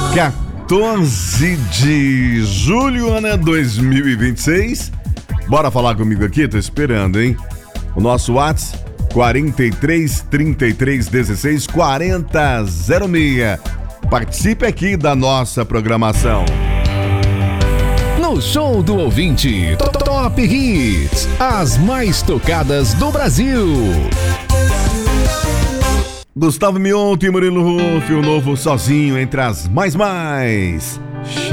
14 de julho, né, 2026. Bora falar comigo aqui? Tô esperando, hein? O nosso WhatsApp 43 33 16 40 06. Participe aqui da nossa programação. No Show do Ouvinte, Top Hits, as mais tocadas do Brasil. Gustavo Mionto e Murilo Ruff, o novo Sozinho entre as mais.